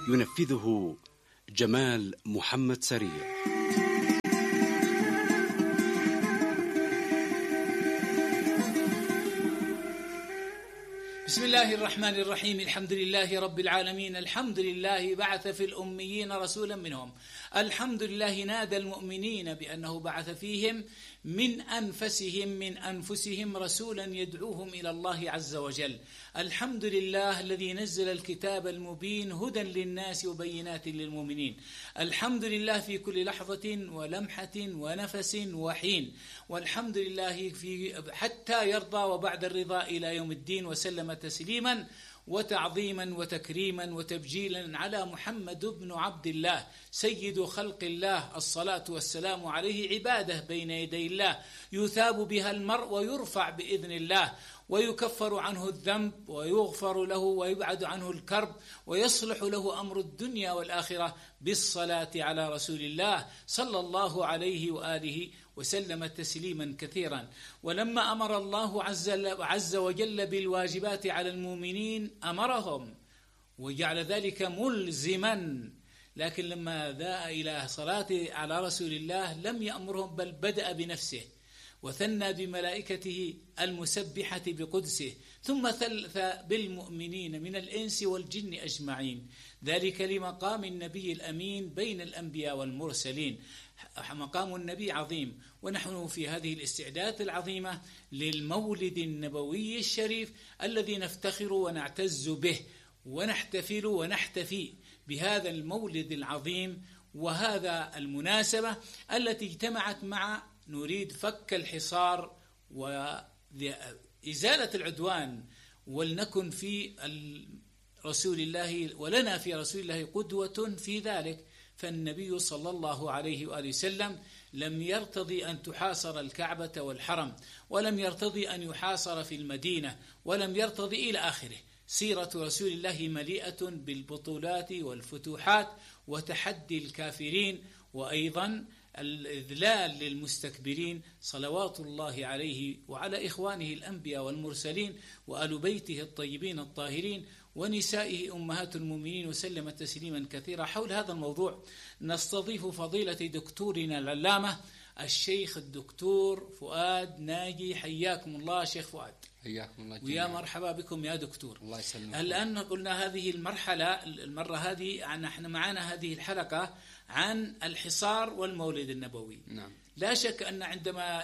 ينفذه جمال محمد سريع. بسم الله الرحمن الرحيم. الحمد لله رب العالمين. الحمد لله بعث في الأميين رسولا منهم. الحمد لله نادى المؤمنين بأنه بعث فيهم من أنفسهم رسولا يدعوهم إلى الله عز وجل. الحمد لله الذي نزل الكتاب المبين هدى للناس وبينات للمؤمنين. الحمد لله في كل لحظة ولمحة ونفس وحين. والحمد لله حتى يرضى وبعد الرضا إلى يوم الدين. وسلم تسليما وتعظيما وتكريما وتبجيلا على محمد بن عبد الله سيد خلق الله. الصلاة والسلام عليه عباده بين يدي الله يثاب بها المرء ويرفع بإذن الله، ويكفر عنه الذنب ويغفر له ويبعد عنه الكرب، ويصلح له أمر الدنيا والآخرة بالصلاة على رسول الله صلى الله عليه وآله وسلم تسليما كثيرا. ولما أمر الله عز وجل بالواجبات على المؤمنين أمرهم وجعل ذلك ملزما، لكن لما ذا إلى صلاة على رسول الله لم يأمرهم، بل بدأ بنفسه وثنى بملائكته المسبحة بقدسه، ثم ثلث بالمؤمنين من الإنس والجن أجمعين، ذلك لمقام النبي الأمين بين الأنبياء والمرسلين. مقام النبي عظيم، ونحن في هذه الاستعداد العظيمة للمولد النبوي الشريف الذي نفتخر ونعتز به ونحتفل ونحتفي بهذا المولد العظيم. وهذا المناسبة التي اجتمعت مع نريد فك الحصار وإزالة العدوان، ولنكن في رسول الله ولنا في رسول الله قدوة في ذلك. فالنبي صلى الله عليه وآله وسلم لم يرتضي أن تحاصر الكعبة والحرم، ولم يرتضي أن يحاصر في المدينة، ولم يرتضي إلى آخره. سيرة رسول الله مليئة بالبطولات والفتوحات وتحدي الكافرين، وأيضا الإذلال للمستكبرين، صلوات الله عليه وعلى إخوانه الأنبياء والمرسلين وآل بيته الطيبين الطاهرين ونسائه أمهات المؤمنين وسلم تسليما كثيرا. حول هذا الموضوع نستضيف فضيلة دكتورنا العلامة الشيخ الدكتور فؤاد ناجي. حياكم الله شيخ فؤاد. حياكم الله جميعا. ويا مرحبا بكم يا دكتور. الله يسلمك. الآن قلنا هذه المرة هذه نحن معنا هذه الحلقة عن الحصار والمولد النبوي. نعم. لا شك أن عندما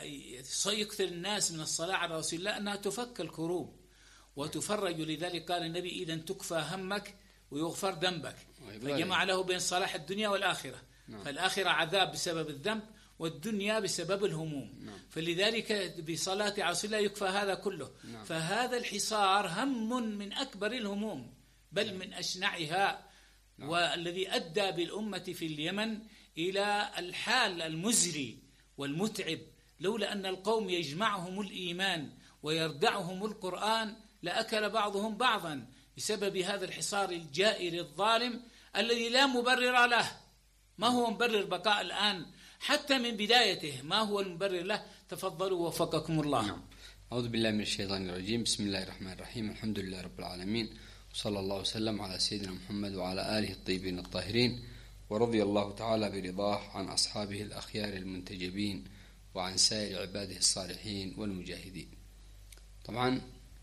يكثر الناس من الصلاة على رسول الله أنها تفك الكروب وتفرج. لذلك قال النبي: إذا تكفى همك ويغفر ذنبك. فجمع له بين صلاح الدنيا والآخرة. نعم. فالآخرة عذاب بسبب الذنب، والدنيا بسبب الهموم. نعم. فلذلك بصلاة على رسول الله يكفى هذا كله. نعم. فهذا الحصار هم من أكبر الهموم، بل من أشنعها. نعم. والذي أدى بالأمة في اليمن إلى الحال المزري والمتعب. لولا أن القوم يجمعهم الإيمان ويردعهم القرآن لأكل بعضهم بعضا بسبب هذا الحصار الجائر الظالم الذي لا مبرر له. ما هو مبرر بقاء الآن حتى من بدايته؟ ما هو المبرر له؟ تفضلوا وفقكم الله. نعم. أعوذ بالله من الشيطان الرجيم. بسم الله الرحمن الرحيم. الحمد لله رب العالمين، وصلى الله وسلم على سيدنا محمد وعلى آله الطيبين الطاهرين، ورضي الله تعالى برضاه عن أصحابه الأخيار المنتجبين وعن سائر عباده الصالحين والمجاهدين. طبعا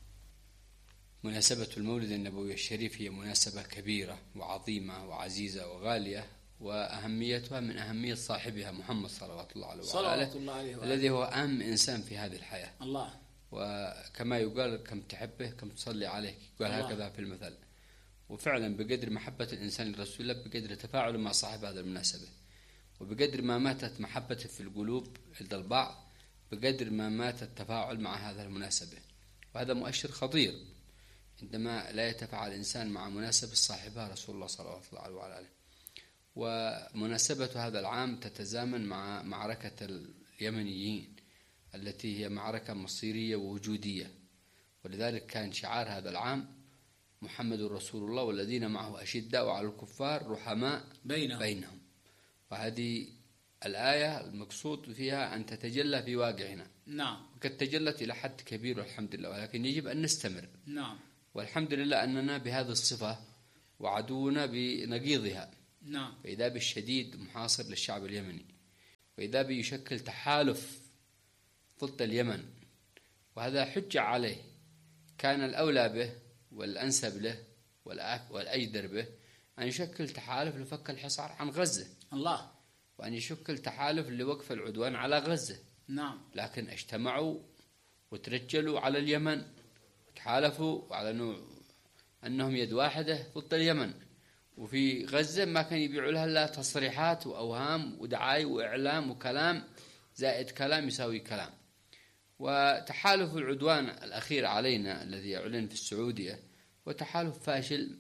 مناسبة المولد النبوي الشريف هي مناسبة كبيرة وعظيمة وعزيزة وغالية، وأهميتها من أهمية صاحبها محمد صلوات الله عليه وآله، الذي هو أهم إنسان في هذه الحياة. الله. وكما يقال: كم تحبه كم تصلي عليه، يقال هكذا في المثل. وفعلا بقدر محبة الإنسان لرسول الله بقدر تفاعله مع صاحب هذه المناسبة، وبقدر ما ماتت محبته في القلوب عند البعض بقدر ما مات التفاعل مع هذه المناسبة. وهذا مؤشر خطير عندما لا يتفاعل الإنسان مع مناسبة صاحبها رسول الله صلى الله عليه وآله. ومناسبة هذا العام تتزامن مع معركة اليمنيين التي هي معركة مصيرية ووجودية، ولذلك كان شعار هذا العام: محمد رسول الله والذين معه أشداء على الكفار رحماء بينهم. وهذه الآية المقصود فيها أن تتجلى في واقعنا. نعم. وقد تجلت إلى حد كبير والحمد لله، ولكن يجب أن نستمر. نعم. والحمد لله أننا بهذه الصفة وعدونا بنقيضها. نعم. فإذا بالشديد محاصر للشعب اليمني، وإذا بيشكل تحالف ضد اليمن، وهذا حجة عليه. كان الأولى به والأنسب له والأجدر به أن يشكل تحالف لفك الحصار عن غزة، الله، وأن يشكل تحالف لوقف العدوان على غزة. نعم. لكن اجتمعوا وترجلوا على اليمن وتحالفوا وأعلنوا أنهم يد واحدة ضد اليمن. وفي غزة ما كان يبيعوا لها إلا تصريحات وأوهام ودعاية وإعلام وكلام زائد كلام يساوي كلام. وتحالف العدوان الأخير علينا الذي أعلن في السعودية وتحالف فاشل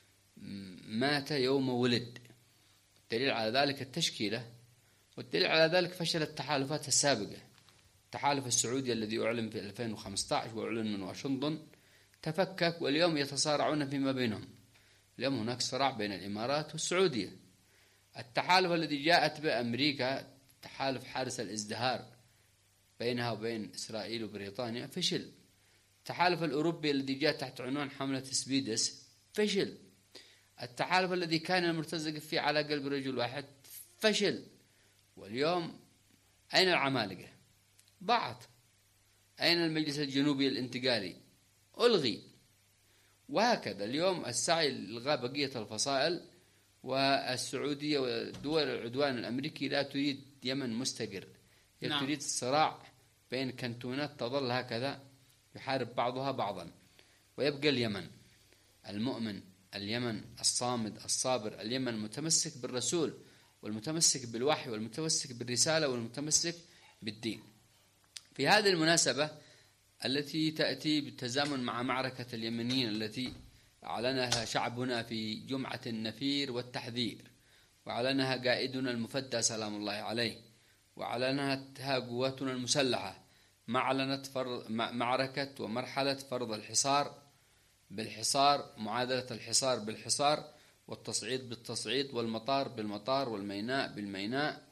مات يوم ولد. الدليل على ذلك التشكيلة، والدليل على ذلك فشل التحالفات السابقة. التحالف السعودي الذي أعلن في 2015 وأعلن من واشنطن تفكك، واليوم يتصارعون فيما بينهم. اليوم هناك صراع بين الإمارات والسعودية. التحالف الذي جاءت به أمريكا تحالف حارس الازدهار بينها وبين إسرائيل وبريطانيا فشل. التحالف الأوروبي الذي جاء تحت عنوان حملة سبيدس فشل. التحالف الذي كان المرتزق فيه على قلب رجل واحد فشل. واليوم أين العمالقة؟ ضاعت. أين المجلس الجنوبي الانتقالي؟ ألغي. وهكذا اليوم السعي لإلغاء بقية الفصائل، والسعودية ودول العدوان الأمريكي لا تريد يمن مستقر، هي نعم. تريد الصراع بين كنتونات تظل هكذا يحارب بعضها بعضا، ويبقى اليمن المؤمن، اليمن الصامد الصابر، اليمن المتمسك بالرسول والمتمسك بالوحي والمتمسك بالرسالة والمتمسك بالدين. في هذه المناسبة التي تأتي بالتزامن مع معركة اليمنيين التي أعلنها شعبنا في جمعة النفير والتحذير، وأعلنها قائدنا المفدى سلام الله عليه، وأعلنتها قواتنا المسلحة، ما أعلنت معركة ومرحلة فرض الحصار بالحصار، معادلة الحصار بالحصار، والتصعيد بالتصعيد، والمطار بالمطار، والميناء بالميناء،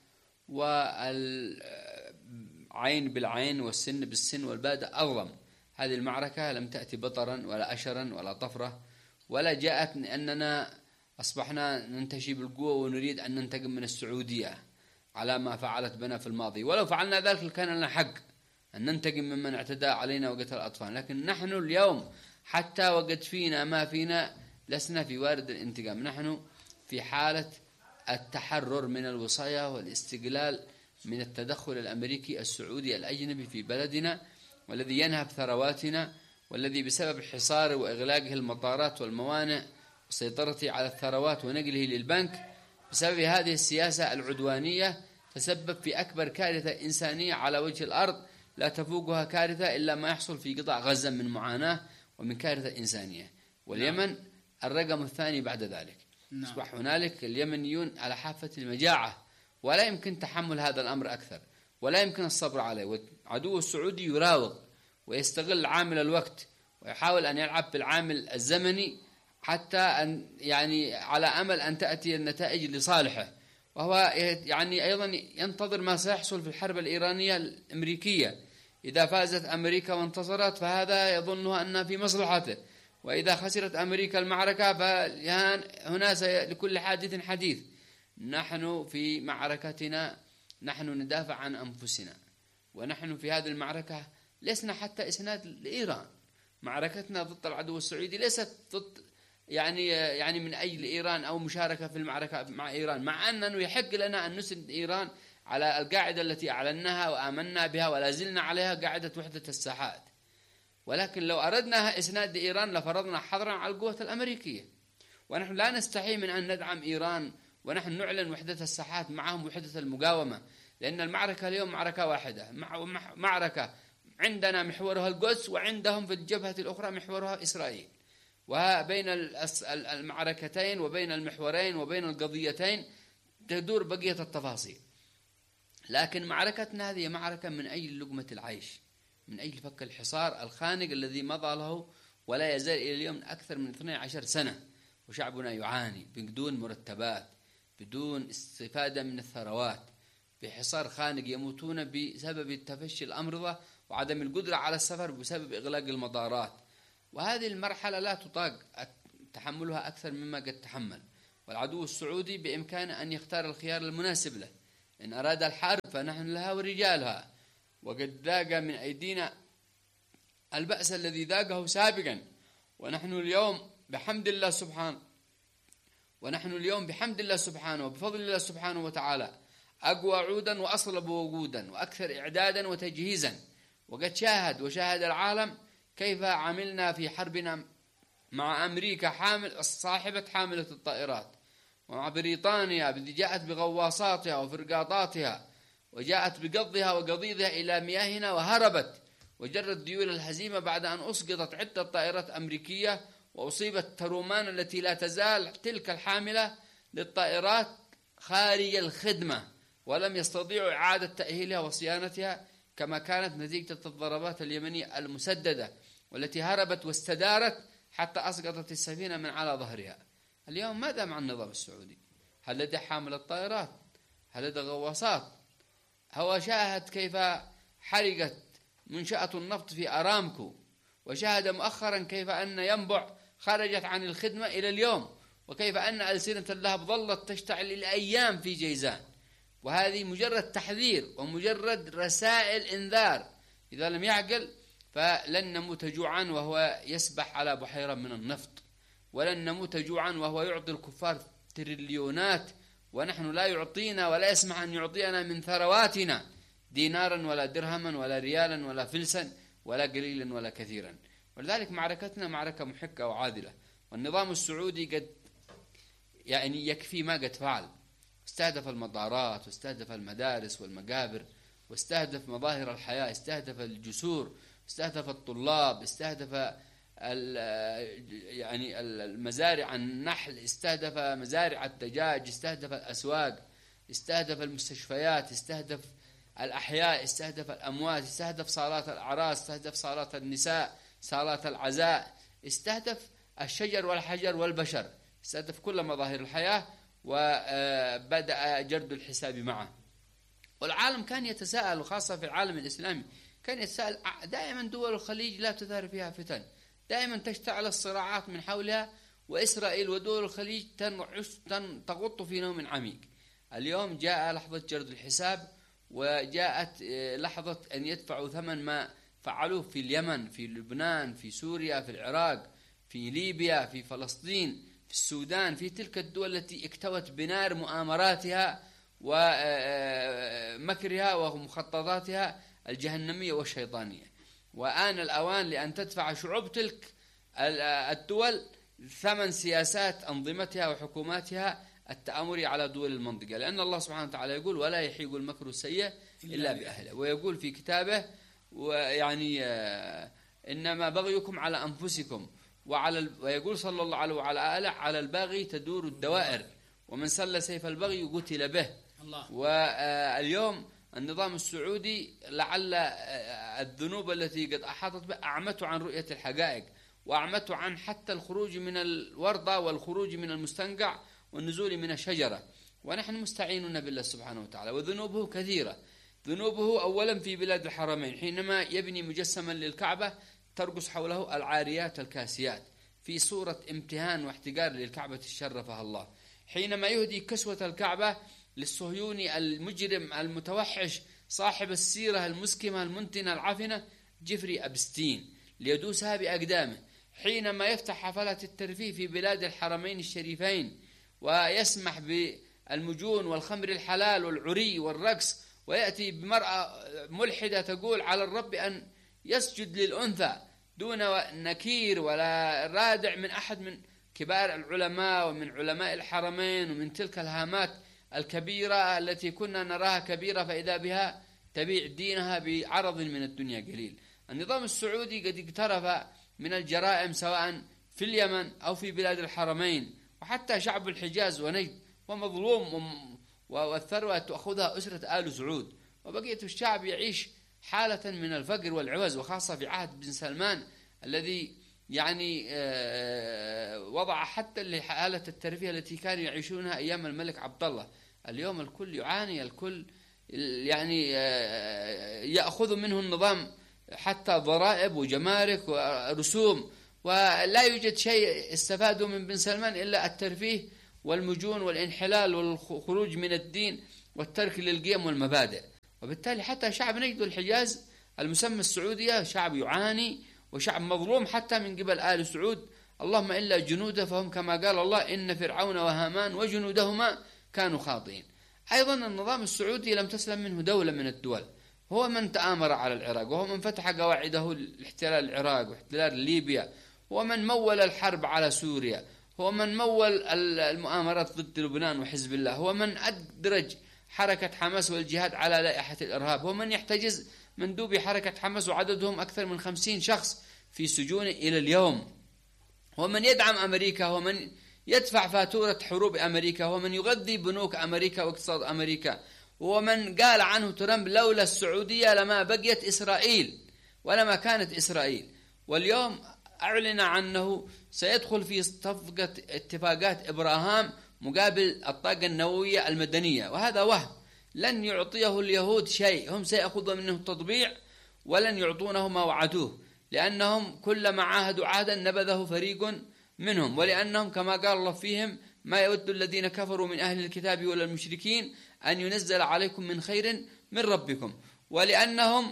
والعين بالعين، والسن بالسن، والباد أظلم. هذه المعركة لم تأتي بطرا ولا أشرا ولا طفرة، ولا جاءت أننا أصبحنا ننتشي بالقوة ونريد أن ننتقم من السعودية على ما فعلت بنا في الماضي. ولو فعلنا ذلك كان لنا حق أن ننتقم ممن اعتدى علينا وقتل الأطفال، لكن نحن اليوم حتى وقد فينا ما فينا لسنا في وارد الانتقام. نحن في حالة التحرر من الوصاية والاستقلال من التدخل الأمريكي السعودي الأجنبي في بلدنا، والذي ينهب ثرواتنا، والذي بسبب حصاره وإغلاقه المطارات والموانئ وسيطرته على الثروات ونقله للبنك، بسبب هذه السياسة العدوانية تسبب في أكبر كارثة إنسانية على وجه الأرض لا تفوقها كارثة إلا ما يحصل في قطاع غزة من معاناة ومن كارثة إنسانية. واليمن الرقم الثاني بعد ذلك. أصبح هنالك اليمنيون على حافة المجاعة، ولا يمكن تحمل هذا الأمر أكثر، ولا يمكن الصبر عليه. والعدو السعودي يراوغ ويستغل عامل الوقت ويحاول أن يلعب بالعامل الزمني حتى أن يعني على أمل أن تأتي النتائج لصالحه. وهو يعني أيضا ينتظر ما سيحصل في الحرب الإيرانية الأمريكية. إذا فازت أمريكا وانتصرت فهذا يظنها أنها في مصلحته، وإذا خسرت أمريكا المعركة فهنا لكل حادث حديث. نحن في معركتنا نحن ندافع عن أنفسنا، ونحن في هذه المعركة لسنا حتى إسناد لإيران. معركتنا ضد العدو السعودي ليست ضد يعني من أجل إيران أو مشاركة في المعركة مع إيران، مع أنه يحق لنا أن نسند إيران على القاعدة التي أعلناها وآمنا بها ولا زلنا عليها، قاعدة وحدة الساحات. ولكن لو أردنا إسناد إيران لفرضنا حظرا على القوة الأمريكية، ونحن لا نستحي من أن ندعم إيران ونحن نعلن وحدة الساحات معهم وحدة المقاومة، لأن المعركة اليوم معركة واحدة، معركة عندنا محورها القدس، وعندهم في الجبهة الأخرى محورها إسرائيل. وبين المعركتين وبين المحورين وبين القضيتين تدور بقية التفاصيل. لكن معركتنا هذه معركة من أجل لقمة العيش، من أجل فك الحصار الخانق الذي مضى له ولا يزال إلى اليوم أكثر من 12 سنة، وشعبنا يعاني بدون مرتبات، بدون استفادة من الثروات، بحصار خانق، يموتون بسبب تفشي الأمراض وعدم القدرة على السفر بسبب إغلاق المطارات. وهذه المرحلة لا تطاق. تحملها أكثر مما قد تحمل. والعدو السعودي بإمكانه أن يختار الخيار المناسب له. إن أراد الحرب فنحن لها ورجالها، وقد ذاق من أيدينا البأس الذي ذاقه سابقا، ونحن اليوم بحمد الله سبحانه وبفضل الله سبحانه وتعالى أقوى عودا وأصلب وجودا وأكثر إعدادا وتجهيزا. وقد شاهد العالم كيف عملنا في حربنا مع أمريكا صاحبة حاملة الطائرات، ومع بريطانيا التي جاءت بغواصاتها وفرقاطاتها وجاءت بقضها وقضيضها إلى مياهنا وهربت وجرت ديول الهزيمة بعد أن أسقطت عدة طائرات أمريكية، وأصيبت ترومان التي لا تزال تلك الحاملة للطائرات خارج الخدمة، ولم يستطيعوا إعادة تأهيلها وصيانتها كما كانت نتيجة الضربات اليمنية المسددة والتي هربت واستدارت حتى أسقطت السفينة من على ظهرها. اليوم ماذا مع النظام السعودي؟ هل لدى حامل الطائرات؟ هل لدى غواصات؟ هو شاهد كيف حرقت منشأة النفط في أرامكو، وشاهد مؤخرا كيف أن ينبع خرجت عن الخدمة إلى اليوم، وكيف أن ألسنة اللهب ظلت تشتعل إلى أيام في جيزان. وهذه مجرد تحذير ومجرد رسائل إنذار، إذا لم يعقل فلن نموت جوعا وهو يسبح على بحيرة من النفط، ولن نموت جوعا وهو يعطي الكفار تريليونات، ونحن لا يعطينا ولا يسمح أن يعطينا من ثرواتنا دينارا ولا درهما ولا ريالا ولا فلسا ولا قليلا ولا كثيرا. ولذلك معركتنا معركة محقة وعادلة. والنظام السعودي قد يكفي ما قد فعل. استهدف المطارات، واستهدف المدارس والمقابر، واستهدف مظاهر الحياة، استهدف الجسور، استهدف الطلاب، استهدف المزارع النحل، استهدف مزارع الدجاج، استهدف الأسواق، استهدف المستشفيات، استهدف الأحياء، استهدف الأموات، استهدف صالات الأعراس، استهدف صالات النساء، صالات العزاء، استهدف الشجر والحجر والبشر، استهدف كل مظاهر الحياة، وبدأ جرد الحساب معه. والعالم كان يتساءل، وخاصة في العالم الإسلامي كان يتساءل دائما دول الخليج لا تثار فيها فتن، دائما تشتعل الصراعات من حولها، وإسرائيل ودول الخليج تغط في نوم عميق. اليوم جاء لحظة جرد الحساب، وجاءت لحظة أن يدفعوا ثمن ما فعلوه في اليمن، في لبنان، في سوريا، في العراق، في ليبيا، في فلسطين، في السودان، في تلك الدول التي اكتوت بنار مؤامراتها ومكرها ومخططاتها الجهنمية والشيطانية. وآن الأوان لأن تدفع شعوب تلك الدول ثمن سياسات أنظمتها وحكوماتها التآمري على دول المنطقة، لأن الله سبحانه وتعالى يقول: ولا يحيق المكر السيء إلا بأهله. ويقول في كتابه: إنما بغيكم على أنفسكم، ويقول صلى الله عليه وعلى آله: على الباغي تدور الدوائر، ومن سل سيف البغي قتل به. واليوم النظام السعودي لعل الذنوب التي قد أحاطت به أعمته عن رؤية الحقائق، وأعمته عن حتى الخروج من الوردة والخروج من المستنقع والنزول من الشجرة. ونحن مستعينون بالله سبحانه وتعالى، وذنوبه كثيرة. ذنوبه أولا في بلاد الحرمين، حينما يبني مجسما للكعبة ترقص حوله العاريات الكاسيات في صورة امتهان واحتقار للكعبة الشرفها الله. حينما يهدي كسوة الكعبة للصهيوني المجرم المتوحش صاحب السيرة المسكمة المنتنة العفنة جيفري أبستين ليدوسها بأقدامه. حينما يفتح حفلات الترفيه في بلاد الحرمين الشريفين ويسمح بالمجون والخمر الحلال والعري والرقص، ويأتي بمرأة ملحدة تقول على الرب أن يسجد للأنثى دون نكير ولا رادع من أحد من كبار العلماء ومن علماء الحرمين ومن تلك الهامات الكبيرة التي كنا نراها كبيرة فإذا بها تبيع دينها بعرض من الدنيا قليل. النظام السعودي قد اقترف من الجرائم سواء في اليمن أو في بلاد الحرمين، وحتى شعب الحجاز ونجد ومظلوم، والثروة تأخذها أسرة آل سعود، وبقية الشعب يعيش حالة من الفقر والعوز، وخاصة في عهد بن سلمان الذي وضع حتى حالة الترفيه التي كانوا يعيشونها أيام الملك عبد الله. اليوم الكل يعاني، الكل يأخذ منه النظام حتى ضرائب وجمارك ورسوم، ولا يوجد شيء استفادوا من بن سلمان إلا الترفيه والمجون والانحلال والخروج من الدين والترك للقيم والمبادئ. وبالتالي حتى شعب نجد الحجاز المسمى السعودية شعب يعاني وشعب مظلوم حتى من قبل آل سعود، اللهم إلا جنوده فهم كما قال الله إن فرعون وهامان وجنودهما كانوا خاطئين. أيضا النظام السعودي لم تسلم منه دولة من الدول، هو من تآمر على العراق، وهو من فتح قواعده لاحتلال العراق واحتلال ليبيا، هو من مول الحرب على سوريا، هو من مول المؤامرات ضد لبنان وحزب الله، هو من أدرج حركة حماس والجهاد على لائحة الإرهاب، هو من يحتجز مندوبي حركة حماس وعددهم أكثر من 50 شخص في سجون إلى اليوم، هو من يدعم أمريكا، هو من يدفع فاتورة حروب أمريكا، هو من يغذي بنوك أمريكا واقتصاد أمريكا، هو من قال عنه ترامب لولا السعودية لما بقيت إسرائيل ولما كانت إسرائيل. واليوم أعلن عنه سيدخل في صفقة اتفاقات إبراهام مقابل الطاقة النووية المدنية، وهذا وهم لن يعطيه اليهود شيء، هم سيأخذوا منه التطبيع ولن يعطونه ما وعدوه، لأنهم كلما عاهدوا عهدا نبذه فريق منهم، ولأنهم كما قال الله فيهم ما يود الذين كفروا من أهل الكتاب ولا المشركين أن ينزل عليكم من خير من ربكم، ولأنهم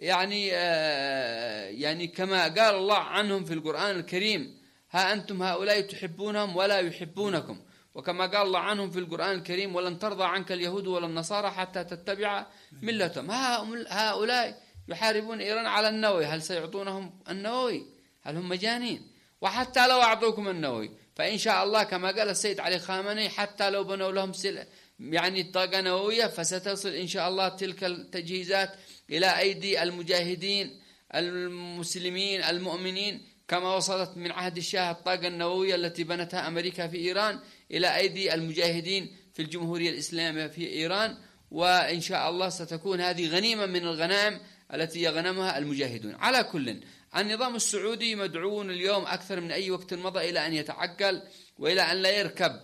يعني كما قال الله عنهم في القرآن الكريم ها أنتم هؤلاء تحبونهم ولا يحبونكم، وكما قال الله عنهم في القرآن الكريم ولن ترضى عنك اليهود ولا النصارى حتى تتبع ملتهم. هؤلاء يحاربون إيران على النووي، هل سيعطونهم النووي؟ هل هم مجانين؟ وحتى لو أعطوكم النووي فإن شاء الله كما قال السيد علي خامنئي حتى لو بنوا لهم طاقة نووية فستصل إن شاء الله تلك التجهيزات إلى أيدي المجاهدين المسلمين المؤمنين، كما وصلت من عهد الشاه الطاقة النووية التي بنتها أمريكا في إيران إلى أيدي المجاهدين في الجمهورية الإسلامية في إيران، وإن شاء الله ستكون هذه غنيمة من الغنائم التي يغنمها المجاهدون. على كل النظام السعودي مدعو اليوم أكثر من أي وقت مضى إلى أن يتعقل وإلى أن لا يركب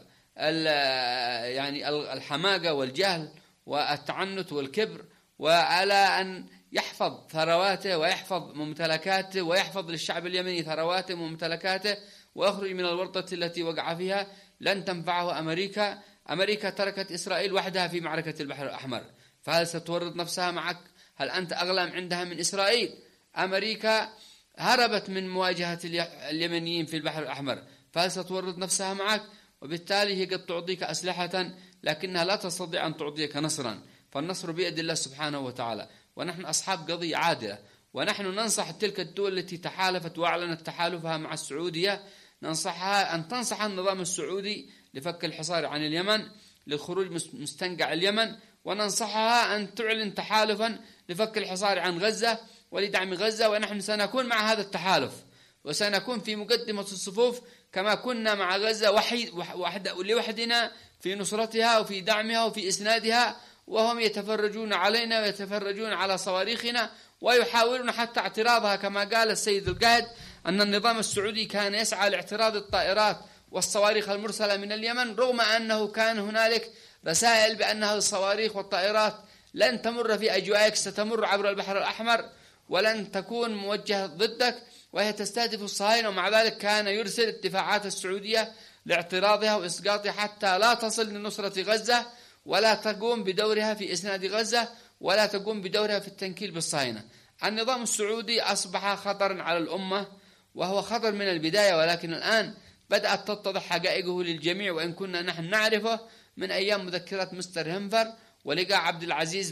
الحماقة والجهل والتعنت والكبر، وعلى أن يحفظ ثرواته ويحفظ ممتلكاته ويحفظ للشعب اليمني ثرواته وممتلكاته ويخرج من الورطة التي وقع فيها. لن تنفعه أمريكا تركت إسرائيل وحدها في معركة البحر الأحمر، فهل ستورط نفسها معك؟ هل أنت أغلى عندها من إسرائيل؟ أمريكا هربت من مواجهة اليمنيين في البحر الأحمر، فهل ستورط نفسها معك؟ وبالتالي هي قد تعطيك أسلحة لكنها لا تستطيع أن تعطيك نصرا، فالنصر بيد الله سبحانه وتعالى، ونحن أصحاب قضية عادلة، ونحن ننصح تلك الدول التي تحالفت وأعلنت تحالفها مع السعودية، ننصحها أن تنصح النظام السعودي لفك الحصار عن اليمن للخروج مستنقع اليمن، وننصحها أن تعلن تحالفا لفك الحصار عن غزة ولدعم غزة، ونحن سنكون مع هذا التحالف وسنكون في مقدمة الصفوف كما كنا مع غزة لوحدنا في نصرتها وفي دعمها وفي إسنادها، وهم يتفرجون علينا ويتفرجون على صواريخنا ويحاولون حتى اعتراضها، كما قال السيد القائد أن النظام السعودي كان يسعى لاعتراض الطائرات والصواريخ المرسلة من اليمن، رغم أنه كان هنالك رسائل بأنها الصواريخ والطائرات لن تمر في أجوائك، ستمر عبر البحر الأحمر ولن تكون موجهة ضدك، وهي تستهدف الصهاينة، ومع ذلك كان يرسل الدفاعات السعودية لاعتراضها وإسقاطها حتى لا تصل لنصرة غزة ولا تقوم بدورها في إسناد غزة ولا تقوم بدورها في التنكيل بالصهاينة. النظام السعودي أصبح خطرا على الأمة، وهو خطر من البداية، ولكن الآن بدأت تتضح حقائقه للجميع، وإن كنا نحن نعرفه من أيام مذكرات مستر هنفر ولقاء عبد العزيز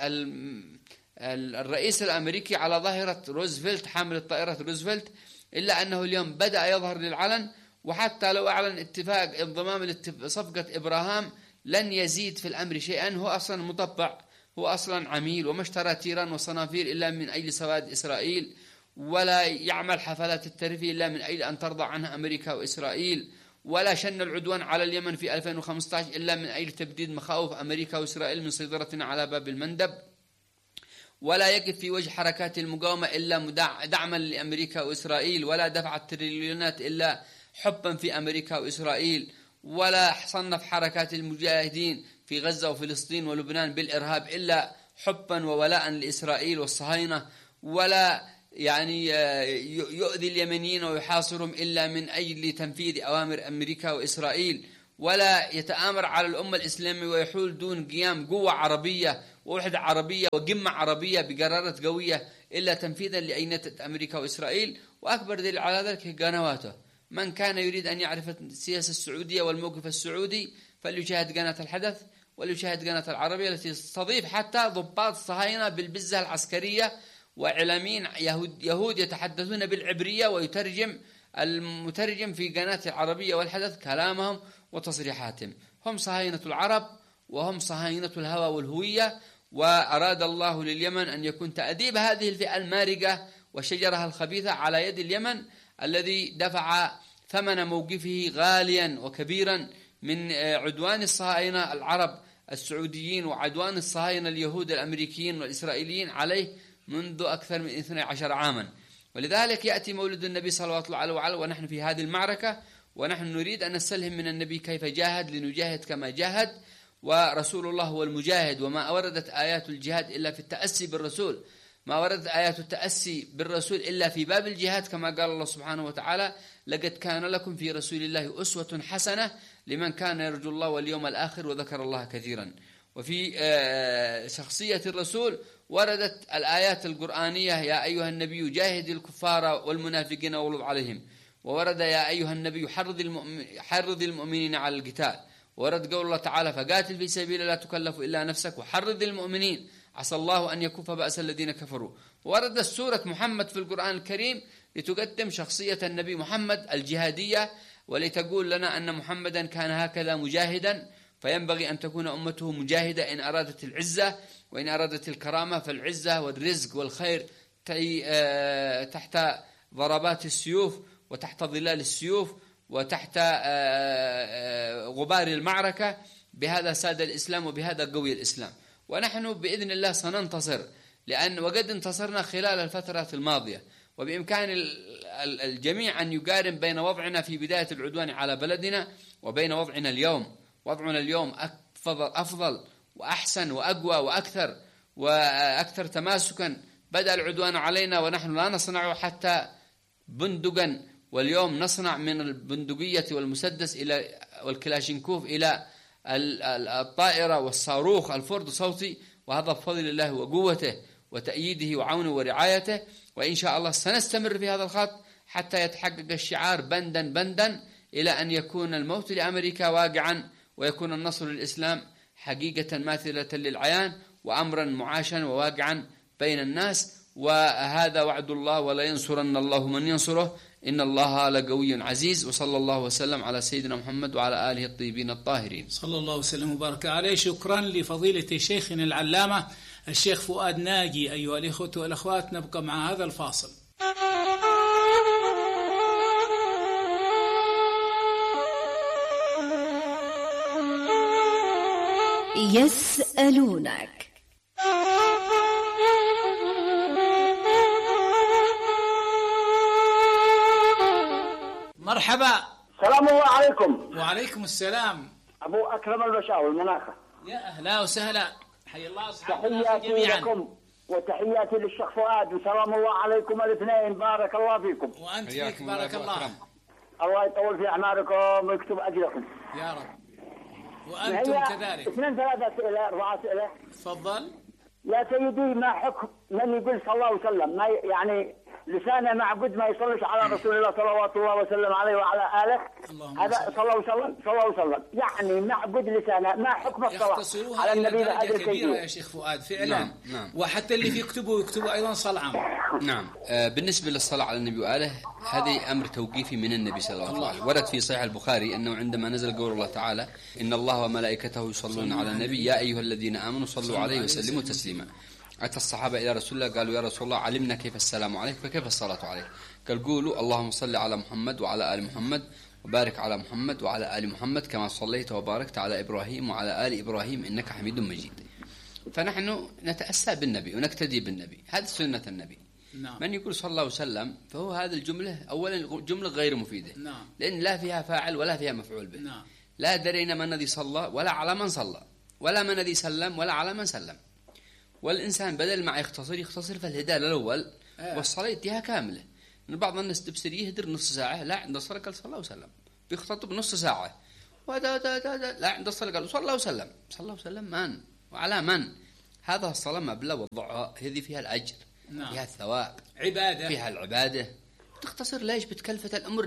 بالرئيس الأمريكي على ظاهرة روزفلت حامل الطائرة روزفلت، إلا أنه اليوم بدأ يظهر للعلن، وحتى لو أعلن اتفاق انضمام صفقة إبراهام لن يزيد في الأمر شيئا، هو أصلا مطبع، هو أصلا عميل، وما اشترى تيران وصنافير إلا من أجل سواد إسرائيل، ولا يعمل حفلات الترفيه إلا من أجل أن ترضى عنها أمريكا وإسرائيل، ولا شن العدوان على اليمن في 2015 إلا من أجل تبديد مخاوف أمريكا وإسرائيل من سيطرتنا على باب المندب، ولا يقف في وجه حركات المقاومة إلا دعما لأمريكا وإسرائيل، ولا دفع التريليونات إلا حبا في أمريكا وإسرائيل، ولا صنف حركات المجاهدين في غزة وفلسطين ولبنان بالإرهاب إلا حبا وولاء لإسرائيل والصهاينة، ولا يعني يؤذي اليمنيين ويحاصرهم إلا من أجل تنفيذ أوامر أمريكا وإسرائيل، ولا يتآمر على الأمة الإسلامية ويحول دون قيام قوة عربية ووحدة عربية وقمة عربية بقرارات قوية إلا تنفيذا لأينة أمريكا وإسرائيل. وأكبر دليل على ذلك قنواته. من كان يريد أن يعرف السياسة السعودية والموقف السعودي فليشاهد قناة الحدث وليشاهد قناة العربية التي تستضيف حتى ضباط الصهاينة بالبزة العسكرية وإعلاميين يهود يتحدثون بالعبرية، ويترجم المترجم في قناة العربية والحدث كلامهم وتصريحاتهم. هم صهاينة العرب وهم صهاينة الهوى والهوية. وأراد الله لليمن أن يكون تأديب هذه الفئة المارقة وشجرها الخبيثة على يد اليمن الذي دفع ثمن موقفه غاليا وكبيرا من عدوان الصهاينة العرب السعوديين وعدوان الصهاينة اليهود الأمريكيين والإسرائيليين عليه منذ أكثر من 12 عاما. ولذلك يأتي مولد النبي صلى الله عليه وسلم ونحن في هذه المعركة، ونحن نريد أن نستلهم من النبي كيف جاهد لنجاهد كما جاهد. ورسول الله هو المجاهد، وما وردت آيات الجهاد إلا في التأسي بالرسول، ما وردت آيات التأسي بالرسول إلا في باب الجهاد، كما قال الله سبحانه وتعالى: لقد كان لكم في رسول الله أسوة حسنة لمن كان يرجو الله واليوم الآخر وذكر الله كثيرا. وفي شخصية الرسول وردت الآيات القرآنية: يا أيها النبي جاهد الكفار والمنافقين واغلظ عليهم. وورد: يا أيها النبي حرض المؤمنين على القتال. ورد قول الله تعالى: فقاتل في سبيل لا تكلف إلا نفسك وحرض المؤمنين عسى الله أن يكف بأس الذين كفروا. وردت سورة محمد في القرآن الكريم لتقدم شخصية النبي محمد الجهادية، ولتقول لنا أن محمدا كان هكذا مجاهدا، فينبغي أن تكون أمته مجاهدة إن أرادت العزة، وإن أرادت الكرامة فالعزة والرزق والخير تحت ضربات السيوف وتحت ظلال السيوف وتحت غبار المعركة. بهذا ساد الإسلام وبهذا قوي الإسلام. ونحن بإذن الله سننتصر، وقد انتصرنا خلال الفترات الماضية. وبإمكان الجميع أن يقارن بين وضعنا في بداية العدوان على بلدنا وبين وضعنا اليوم. وضعنا اليوم أفضل وأحسن وأقوى وأكثر تماسكا. بدأ العدوان علينا ونحن لا نصنع حتى بندقا، واليوم نصنع من البندقية والمسدس إلى والكلاشينكوف إلى الطائرة والصاروخ الفرد صوتي، وهذا بفضل الله وقوته وتأييده وعونه ورعايته. وإن شاء الله سنستمر في هذا الخط حتى يتحقق الشعار بندا بندا إلى أن يكون الموت لأمريكا واقعا، ويكون النصر للإسلام حقيقة ماثلة للعيان وأمرا معاشا وواقعا بين الناس. وهذا وعد الله: ولا ينصرن الله من ينصره إن الله لقوي عزيز. وصلى الله وسلم على سيدنا محمد وعلى آله الطيبين الطاهرين. صلى الله وسلم وبارك عليه. شكرا لفضيلة شيخنا العلامة الشيخ فؤاد ناجي. أيها الإخوة والأخوات، نبقى مع هذا الفاصل. يسألونك. مرحبا. السلام الله عليكم. وعليكم السلام. أبو أكرم البشاوي المناخة. يا أهلا وسهلا، حي الله أصحاب تحياتي جميعا. لكم وتحياتي للشيخ فؤاد، وسلام الله عليكم الاثنين. بارك الله فيكم. وأنت فيك بارك الله. الله يطول في أعماركم ويكتب أجركم يا رب، وأنتم كذلك. 2 3 أسئلة 4 أسئلة. تفضل يا سيدي، ما حكم من يقول صلى الله عليه وسلم، ما يعني لسانه معبد ما يصلش على رسول الله صلوات الله وسلم عليه وعلى آله؟ هذا صلى الله عليه وسلم يعني معبد لسانه. ما حكم الصلاة على النبي بهذه كبيرة يا شيخ فؤاد فعلا. نعم. وحتى اللي يكتبوا أيضا صلعة. نعم. بالنسبة للصلاة على النبي وآله، هذه أمر توقيفي من النبي صلى الله عليه وسلم. ورد في صحيح البخاري أنه عندما نزل قول الله تعالى: إن الله وملائكته يصلون على النبي يا أيها الذين آمنوا صلوا عليه وسلموا تسليما. أتى الصحابة إلى رسول الله قالوا: يا رسول الله، علمنا كيف السلام عليك فكيف الصلاة عليك؟ قال: قولوا اللهم صل على محمد وعلى آل محمد وبارك على محمد وعلى آل محمد كما صليت وباركت على إبراهيم وعلى آل إبراهيم إنك حميد مجيد. فنحن نتأسى بالنبي ونقتدي بالنبي، هذه سنة النبي. نعم. من يقول صلى الله عليه وسلم فهو هذه الجملة أولا جملة غير مفيدة. نعم. لأن لا فيها فاعل ولا فيها مفعول به. نعم. لا درينا من الذي صلى ولا على من صلى ولا من الذي سلم ولا على من سلم. والإنسان بدل ما يختصر فالهداية الأول والصلاة يديها كاملة. إن بعض الناس تبصر يهدر نص ساعة، لا عند الصلاة قال صلى الله عليه وسلم، بيخطب نص ساعة لا عند الصلاة قال صلى الله عليه وسلم. صلى الله عليه وسلم من وعلى من؟ هذا الصلاة مبلغ وضعها، هذه فيها الأجر، فيها الثواب، عبادة، فيها العبادة. تختصر ليش بتكلفة الأمر؟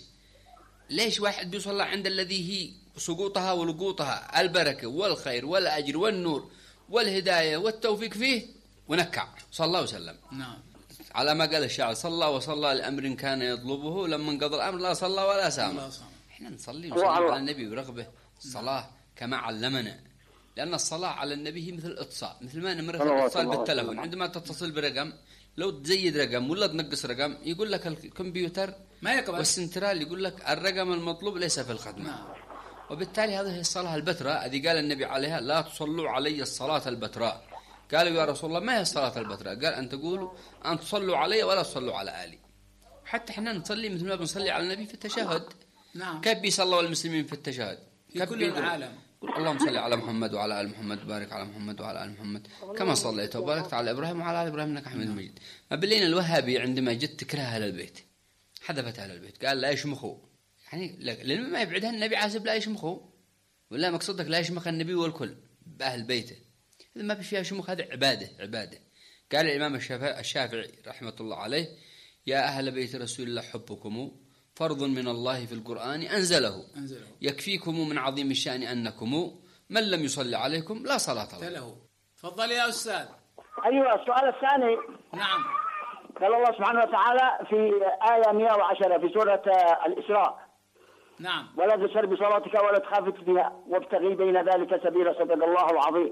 ليش واحد بيصلى عند الذي هي سقوطها ولقوطها البركة والخير والأجر والنور والهداية والتوفيق فيه ونكع صلى الله عليه وسلم. نعم. على ما قال الشاعر صلى وصلى لأمر كان يطلبه، لما انقضى الأمر لا صلى ولا سام. احنا نصلي على النبي برغبة الصلاة كما علمنا، لأن الصلاة على النبي هي مثل الاتصال، مثل ما نمرة الاتصال بالتلفون. عندما تتصل برقم لو تزيد رقم ولا تنقص رقم يقول لك الكمبيوتر ما يقبل، والسنترال يقول لك الرقم المطلوب ليس في الخدمة. وبالتالي هذه الصلاة البتراء التي قال النبي عليها لا تصلوا علي الصلاة البتراء. قالوا يا رسول الله ما هي الصلاة البتراء؟ قال أن تقولوا أن تصلوا علي ولا تصلوا على آلي. حتى احنا نصلي مثل ما بنصلي على النبي في التشهد. نعم. كيف بيصلوا المسلمين في التشهد؟ في كل العالم اللهم صل على محمد وعلى آل محمد، بارك على محمد وعلى آل محمد كما صليت وباركت على إبراهيم وعلى آل إبراهيم إنك حميد مجيد. ما بالليل الوهابي عندما جت تكره أهل البيت حذفت أهل البيت، قال لا يشمخوا، يعني لأن ما يبعدها النبي عازب لا يشمخوا، ولا مقصدك لا يشمخ النبي والكل بأهل بيته، إذا ما فيها شمخ هذا عبادة. قال الإمام الشافعي رحمة الله عليه يا أهل بيت رسول الله حبكم فرض من الله في القرآن أنزله يكفيكم من عظيم الشأن أنكم من لم يصلي عليكم لا صلاة له. تفضل يا أستاذ. أيوة السؤال الثاني. نعم. قال الله سبحانه وتعالى في آية 110 في سورة الإسراء نعم ولا تسر بصلاتك ولا تخافت بها وابتغي بين ذلك سبيلا صدق الله العظيم.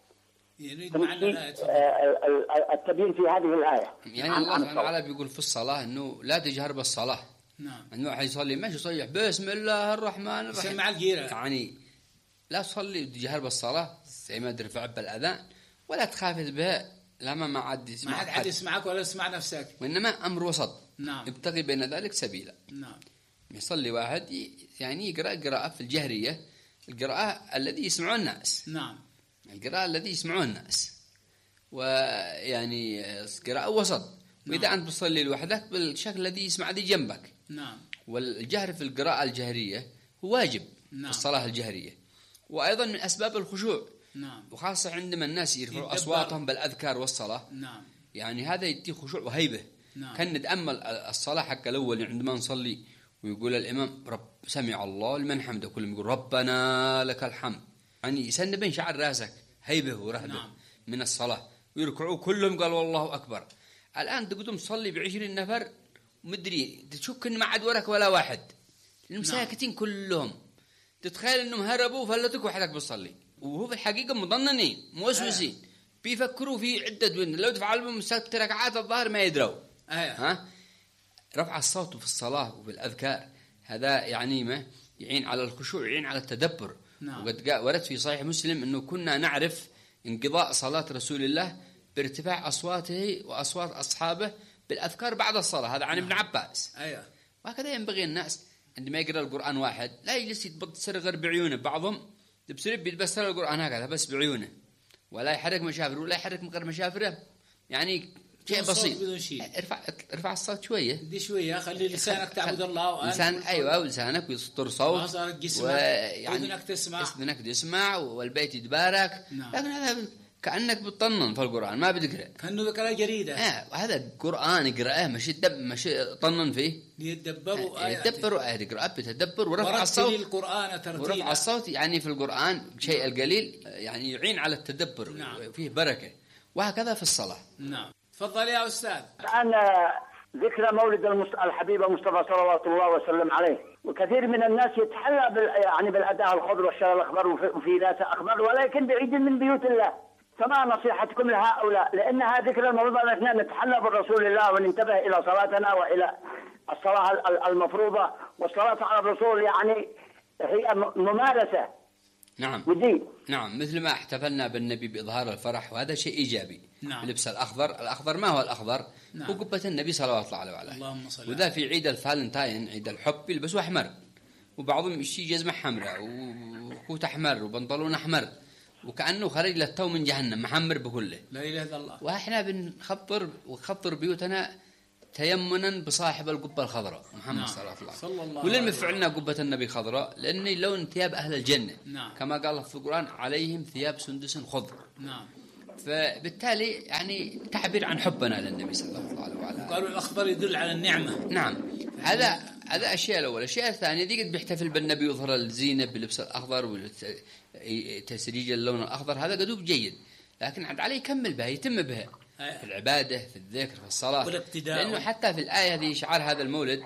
يريد معنا التبيين في هذه الآية. يعني الله تعالى بيقول في الصلاة أنه لا تجهر بالصلاة. نعم. أنه واحد يصلي ماشي يصيح بسم الله الرحمن الرحيم يسمع الجيرة، يعني لا تصلي تجهر بالصلاة زي ما ترفع بالأذان ولا تخافت بها لما ما عاد يسمع، ما حد يسمعك ولا يسمع نفسك، وإنما أمر وسط. نعم. ابتغي بين ذلك سبيلا. نعم. يصلي واحد يعني يقرأ قراءة في الجهرية، القراءة الذي يسمعون الناس. نعم. القراءة الذي يسمعون الناس، ويعني قراءة وسط. وإذا أنت بتصلي لوحدك بالشكل الذي يسمع ذي جنبك. نعم. والجهر في القراءة الجهرية هو واجب. نعم. في الصلاة الجهرية، وأيضا من أسباب الخشوع. نعم. وخاصة عندما الناس يرفعوا أصواتهم بالأذكار والصلاة. نعم. يعني هذا يدي خشوع وهيبة. نعم. كان نتأمل الصلاة حق الأول عندما نصلي ويقول الإمام رب سمع الله لمن حمده، كلهم يقول ربنا لك الحمد، يعني يسن بين شعر راسك هيبة ورهبة. نعم. من الصلاة. ويركعوا كلهم قال والله أكبر. الآن تقدم تصلي ب20 نفر ومدري تشك إن ما عاد ورك ولا واحد، المساكتين. نعم. كلهم تتخيل إنهم هربوا فلتك وحدك بتصلي، وهو في الحقيقة مضننين موسوسين. بيفكروا في عدة وين لو تفعل بهم 6 ركعات الظهر ما يدروا. ها؟ رفع الصوت في الصلاة وفي الأذكار هذا يعني ما يعين على الخشوع، يعين على التدبر. نعم. وقد ورد في صحيح مسلم أنه كنا نعرف انقضاء صلاة رسول الله بارتفاع أصواته وأصوات أصحابه بالأذكار بعد الصلاة. هذا عن ابن عباس. أيوة. وهكذا ينبغي الناس عندما يقرأ القرآن واحد لا يجلس يتبصر غير بعيونه. بعضهم تبصر بيتبصر القرآن هكذا بس بعيونه، ولا يحرك مشافره ولا يحرك مقر مشافره، يعني شيء بسيط. ارفع الصوت شوية. دي شوية، خلي لسانك تعبد الله. لسان أيوة، ولسانك يصدر صوت، ويعني أذنك تسمع والبيت يتبارك. نعم. لكن هذا كأنك بتطنن في القرآن ما بتقرأ، كأنه بقرأ جريدة. وهذا القرآن يقرأه مش طنن فيه. يتدبروا آيات يقرأ بتدبر ورفع الصوت. القرآن ترتيلا. ورفع الصوت يعني في القرآن شيء القليل يعني يعين على التدبر. نعم. فيه بركة. وهكذا في الصلاة. نعم. تفضل يا أستاذ. الآن ذكرى مولد الحبيب المصطفى صلوات الله وسلم عليه، وكثير من الناس يتحلى يعني بالأداء الخضر والشرى الأخضر وفي ناس أخضر، ولكن بعيد من بيوت الله. فما نصيحتكم لهؤلاء؟ لأنها ذكرى المفروض أن احنا نتحلى بالرسول الله وننتبه إلى صلاتنا وإلى الصلاة المفروضة، والصلاة على الرسول يعني هي ممارسة. نعم. ودين. نعم، مثل ما احتفلنا بالنبي بإظهار الفرح، وهذا شيء إيجابي. نعم. لبس الأخضر ما هو الأخضر؟ نعم. هو قبة النبي صلوات الله عليه وعلى اللهم صل. وذا في عيد الفالنتاين عيد الحب يلبسوا أحمر، وبعضهم يشي جزمة حمراء وكوت أحمر وبنطلون أحمر، وكأنه خرج للتو من جهنم محمر بكله. لا إله إلا الله. وإحنا بنخطر بيوتنا تيمنا بصاحب القبة الخضراء محمد صلى الله عليه وسلم. ولما فعلنا قبة النبي خضراء لأن لون ثياب أهل الجنة. كما قال في القرآن عليهم ثياب سندس خضر. فبالتالي يعني تعبير عن حبنا للنبي صلى الله عليه وسلم. قالوا الأخضر يدل على النعمة. نعم. هذا أشياء الأول. الأشياء الثانية دي قد بيحتفل بالنبي يظهر الزينة بلبس الأخضر وتسريج اللون الأخضر، هذا قدوب جيد، لكن عاد عليه يكمل بها، يتم بها في العبادة، في الذكر، في الصلاة، لأنه حتى في الآية هذه شعار هذا المولد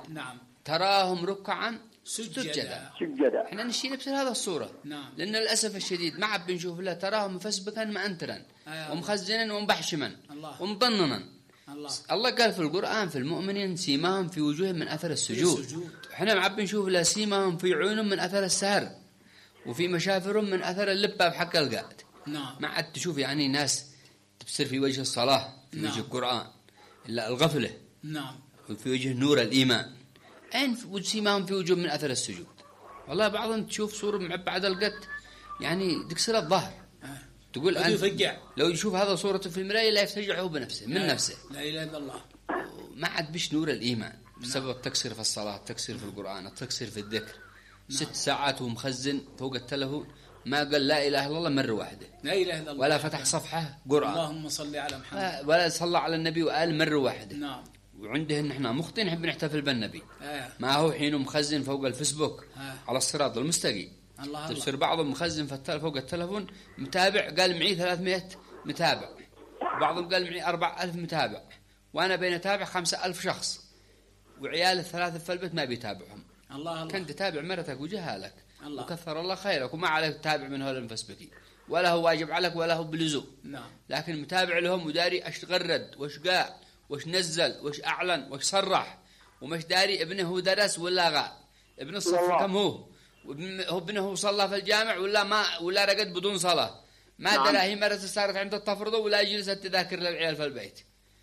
تراهم ركعا سجدا. احنا نشي نبصر هذا الصورة. لأن للأسف الشديد ما عاد بنشوف لا تراهم مفسبكا مأنترا ومخزنا ومبحشما ومضننا. الله قال في القرآن في المؤمنين سيماهم في وجوههم من أثر السجود. احنا ما عاد بنشوف لا سيماهم في عيونهم من أثر السهر، وفي مشافرهم من أثر اللبة بحق القائد. ما عاد تشوف يعني ناس تبصر في وجه الصلاة، في وجه القرآن، إلا الغفلة. وفي وجه نور الإيمان. أين سيماهم في وجوه من أثر السجود؟ والله بعضهم تشوف صورة معبعة القد يعني تكسر الظهر. تقول أنت لو يشوف هذا صورته في المراية لا يفتجعه بنفسه من نفسه. لا إله إلا الله. ما عاد بش نور الإيمان بسبب تكسير في الصلاة، تكسير في القرآن، تكسير في الذكر. 6 ساعات ومخزن فوق التلفون ما قال لا إله إلا الله مرة واحدة، لا إله إلا الله، ولا فتح صفحة قرآن، اللهم صل على محمد، ولا صلى على النبي وآل مرة واحدة. وعنده نحن مخطئين نحب نحتفل بالنبي. ما هو حين مخزن فوق الفيسبوك على الصراط المستقيم. تبصر بعضهم مخزن فوق التلفون متابع، قال معي 300 متابع، بعضهم قال معي 4000 متابع، وأنا بين أتابع 5000 شخص، وعيال الثلاثة في البيت ما بيتابعهم. الله كنت تتابع مرتك وجهالك وكثر الله خيرك، وما عليك تتابع من هؤلاء المفسبكين، ولا هو واجب عليك ولا هو بلزوم. لكن متابع لهم وداري ايش غرد وايش قال وايش نزل وايش اعلن وايش صرح، ومش داري ابنه هو درس ولا غاب، ابن الصف كم هو، ابنه صلى في الجامع ولا رقد بدون صلاة، ما درى هي مرة صارت عند التفرض ولا جلست تذاكر للعيال في البيت.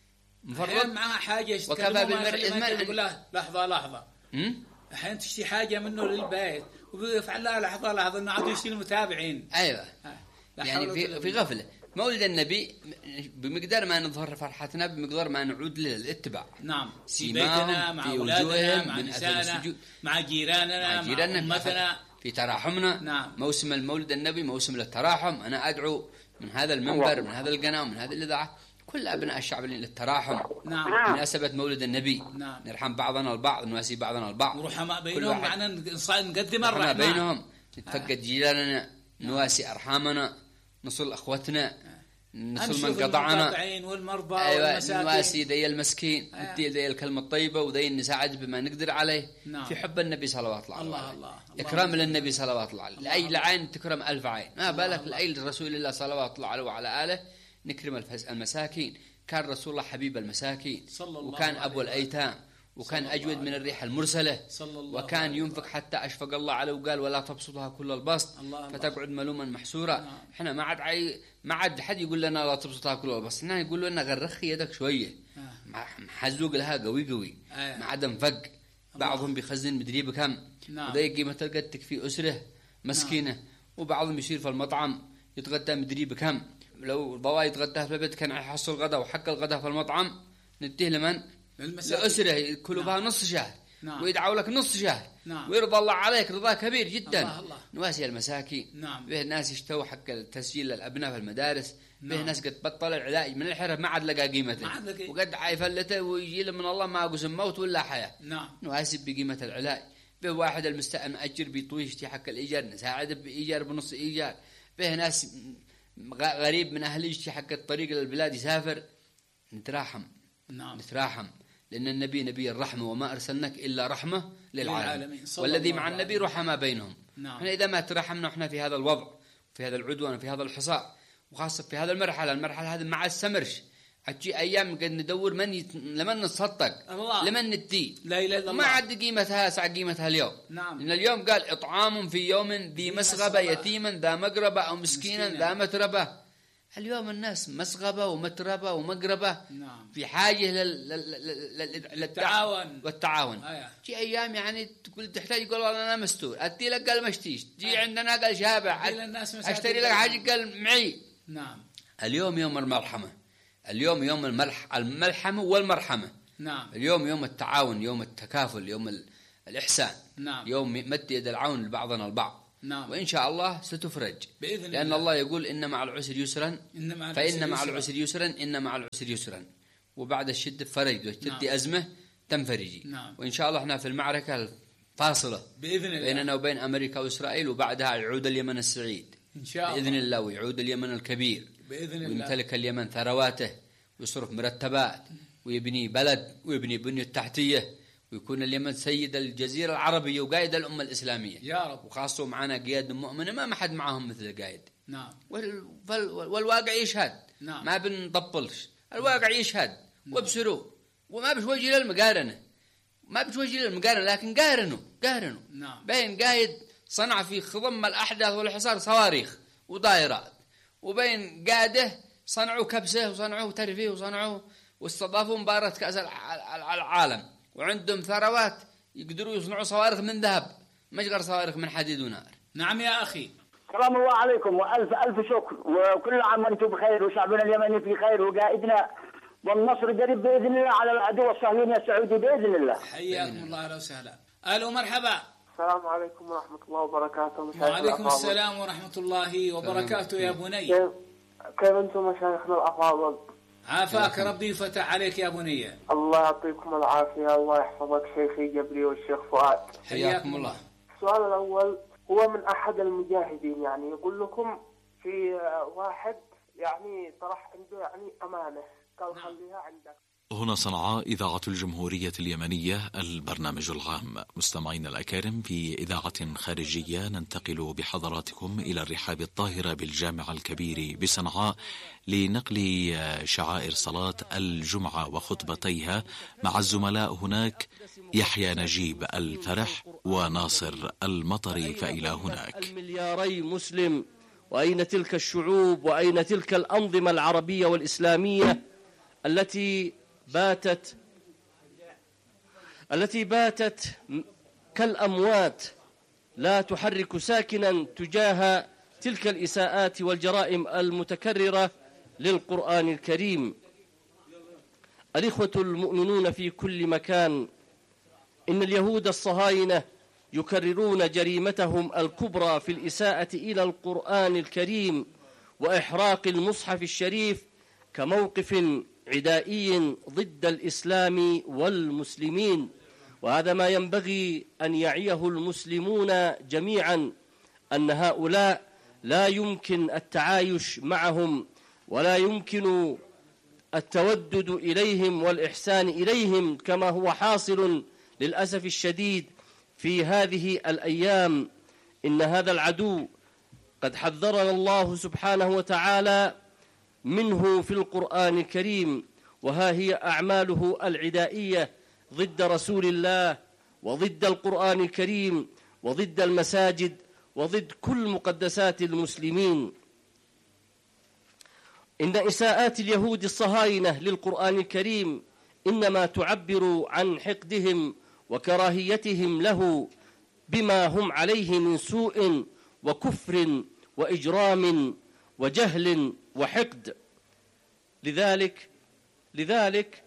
مفرط معها حاجة وكفى بالمرء إثما يقول له لحظة أحيانا تشتري حاجة منه للبيت ويفعل لها لحظة إنه عاد يشتري المتابعين. أيوة. يعني في غفلة. مولد النبي بمقدار ما نظهر فرحتنا بمقدار ما نعود للاتباع. نعم. في بيتنا مع أولادنا مع نسائنا مع جيراننا مع أمتنا في تراحمنا. نعم. موسم المولد النبي موسم للتراحم. أنا أدعو من هذا المنبر من هذا القناة ومن هذه الإذاعة كل أبناء الشعب للتراحم. نعم. مناسبة مولد النبي. نعم. نرحم بعضنا البعض، نواسي بعضنا البعض، ورحماء بينهم، معنا نقدم الرحمة بينهم، نتفقد جيراننا، نواسي أرحامنا، نصل أخوتنا، نصل من قطعنا، والمرضى والمساكين، نواسي ذي المسكين، ندي ذي الكلمة الطيبة وذي نساعد بما نقدر عليه. في حب النبي صلوات الله عليه، إكرام للنبي صلوات الله عليه. لأي العين تكرم 1000 عين، ما بالك لأي رسول الله صلوات الله عليه وعلى آله نكرم المساكين. كان رسول الله حبيب المساكين، وكان أبو الأيتام، وكان أجود من الريح المرسلة، وكان ينفق حتى أشفق الله عليه وقال ولا تبسطها كل البسط فتقعد ملوما محسورا. احنا ما عاد حد يقول لنا لا تبسطها كل البسط، احنا يقول لنا غرخي يدك شوية، محزوق لها قوي ما عاد انفق. بعضهم بيخزن مدري بكم، وذي قيمة القد تكفي أسرة مسكينة. وبعضهم يصير في المطعم يتغدى مدري بكم، لو ضواي يتغدى في البيت كان يحصل غدا وحق الغدا في المطعم نديه لمن؟ لأسرة يأكلوا بها نص شهر. ويدعوا لك نص شهر. ويرضى الله عليك رضا كبير جدا. الله. نواسي المساكين. به الناس يشتوا حق التسجيل للأبناء في المدارس. به ناس قد بطل العلاج من الحرف ما عاد لقى قيمته، وقد عيفلته ويجي من الله ما قسم موت ولا حياة. نواسي بقيمة العلاج. به واحد المأجر بيطوي يشتي حق الإيجار نساعد بإيجار بنص إيجار. به ناس غريب من أهل يشتي حق الطريق للبلاد يسافر، نتراحم. نتراحم لأن النبي نبي الرحمة وما أرسلناك إلا رحمة للعالمين، والذي مع النبي رحمة بينهم. احنا إذا ما ترحمنا احنا في هذا الوضع في هذا العدوان في هذا الحصار، وخاصة في هذا المرحلة هذه ما استمرش. هتجي أيام قد ندور لمن نتصدق لمن ندي، ما عاد قيمتها ساعة قيمتها اليوم. لأن اليوم قال إطعام في يوم ذي مسغبة يتيما ذا مقربة أو مسكينا ذا متربة. اليوم الناس مسغبة ومتربة ومقربة، في حاجة للتعاون والتعاون. جي أيام يعني تقول تحتاج، يقول والله أنا مستور، أدي لك قال مشتيش، جي عندنا قال شابع، أشتري لك حاجة قال معي. نعم. اليوم يوم المرحمة، اليوم يوم الملحمة والمرحمة. نعم. اليوم يوم التعاون، يوم التكافل، يوم الإحسان. نعم. يوم مد يد العون لبعضنا البعض. نعم. وإن شاء الله ستفرج بإذن لأن الله يقول إن مع العسر يسرا، فإن مع العسر يسرا، إن مع العسر يسرا، وبعد الشدة فرج، وتدي أزمة تنفرجي. نعم. وإن شاء الله احنا في المعركة الفاصلة بإذن الله بيننا وبين أمريكا وإسرائيل، وبعدها يعود اليمن السعيد إن شاء الله بإذن الله، ويعود اليمن الكبير بإذن الله، ويمتلك اليمن ثرواته، ويصرف مرتبات، ويبني بلد، ويبني بنية التحتية، ويكون اليمن سيد الجزيرة العربية وقائد الأمة الإسلامية يا رب. وخاصة معنا قياد مؤمنة ما حد معهم مثل القائد. نعم. والواقع يشهد. نعم. ما بنطبلش، الواقع يشهد. وابصروا، وما بشوجي للمقارنة، لكن قارنوا. نعم. بين قائد صنع في خضم الأحداث والحصار صواريخ ودائرات، وبين قاده صنعوا كبسة وصنعوا ترفيه وصنعوا واستضافوا مباراة كأس العالم، وعندهم ثروات يقدروا يصنعوا صواريخ من ذهب، مجغر صواريخ من حديد ونار. نعم يا أخي. سلام الله عليكم وألف ألف شكر، وكل عام وأنتم بخير، وشعبنا اليمني في خير، وقائدنا والنصر قريب بإذن الله على العدو الصهيوني السعودي بإذن الله. حياكم الله، أهلا وسهلا. ألو مرحبا. السلام عليكم ورحمة الله وبركاته. وعليكم السلام ورحمة الله وبركاته يا بني. كيف أنتم مشايخنا الأفاضل؟ عافاك ربي فتح عليك يا بني. الله يعطيكم العافية، الله يحفظك شيخي جبري والشيخ فؤاد. حياكم الله. السؤال الأول هو من أحد المجاهدين، يعني يقول لكم في واحد يعني طرح عنده يعني أمانة قال خليها عندك. هنا صنعاء، إذاعة الجمهورية اليمنية، البرنامج العام. مستمعين الأكارم، في إذاعة خارجية ننتقل بحضراتكم إلى الرحاب الطاهرة بالجامع الكبير بصنعاء لنقل شعائر صلاة الجمعة وخطبتيها مع الزملاء هناك يحيى نجيب الفرح وناصر المطري. فإلى هناك. الملياري مسلم، وأين تلك الشعوب، وأين تلك الأنظمة العربية والإسلامية التي باتت كالأموات لا تحرك ساكنا تجاه تلك الإساءات والجرائم المتكررة للقرآن الكريم. الإخوة المؤمنون في كل مكان، إن اليهود الصهاينة يكررون جريمتهم الكبرى في الإساءة إلى القرآن الكريم وإحراق المصحف الشريف كموقف عدائي ضد الإسلام والمسلمين. وهذا ما ينبغي أن يعيه المسلمون جميعا، أن هؤلاء لا يمكن التعايش معهم، ولا يمكن التودد إليهم والإحسان إليهم كما هو حاصل للأسف الشديد في هذه الأيام. إن هذا العدو قد حذرنا الله سبحانه وتعالى منه في القرآن الكريم، وها هي أعماله العدائية ضد رسول الله وضد القرآن الكريم وضد المساجد وضد كل مقدسات المسلمين. إن إساءات اليهود الصهاينة للقرآن الكريم إنما تعبر عن حقدهم وكراهيتهم له بما هم عليه من سوء وكفر وإجرام وجهل وحقد. لذلك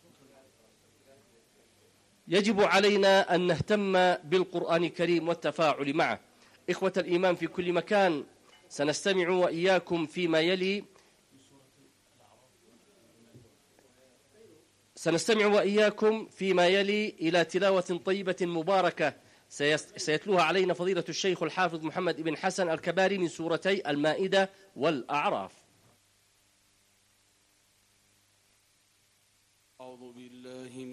يجب علينا أن نهتم بالقرآن الكريم والتفاعل معه. إخوة الإيمان في كل مكان، سنستمع وإياكم فيما يلي إلى تلاوة طيبة مباركة سيتلوها علينا فضيلة الشيخ الحافظ محمد بن حسن الكباري من سورتي المائدة والأعراف. أعوذ بالله